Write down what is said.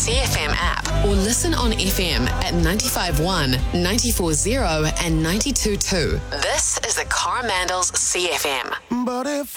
CFM app or listen on FM at 95.1, 94.0 and 92.2. This is the Coromandels CFM. But if